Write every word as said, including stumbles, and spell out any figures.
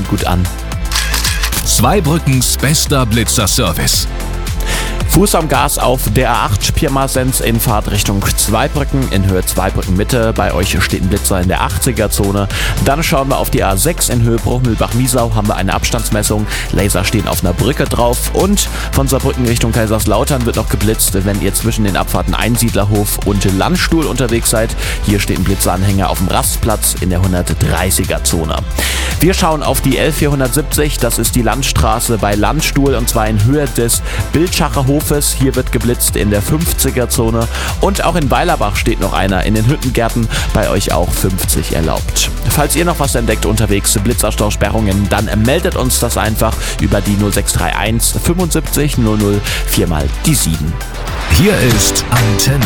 kommt gut an. Zweibrückens bester Blitzer-Service. Fuß am Gas auf der A acht Pirmasens in Fahrtrichtung Zweibrücken in Höhe Zweibrücken Mitte. Bei euch steht ein Blitzer in der achtziger-Zone. Dann schauen wir auf die A sechs in Höhe Bruchmühlbach-Miesau. Haben wir eine Abstandsmessung. Laser stehen auf einer Brücke drauf. Und von Saarbrücken Richtung Kaiserslautern wird noch geblitzt, wenn ihr zwischen den Abfahrten Einsiedlerhof und Landstuhl unterwegs seid. Hier steht ein Blitzeranhänger auf dem Rastplatz in der hundertdreißiger-Zone. Wir schauen auf die L vierhundertsiebzig. Das ist die Landstraße bei Landstuhl und zwar in Höhe des Bildschacher Hofes. Hier wird geblitzt in der fünfziger-Zone und auch in Weilerbach steht noch einer in den Hüttengärten, bei euch auch fünfzig erlaubt. Falls ihr noch was entdeckt unterwegs, Blitzerstau-Sperrungen, dann meldet uns das einfach über die null sechs drei eins fünfundsiebzig null null vier mal die sieben. Hier ist Antenne.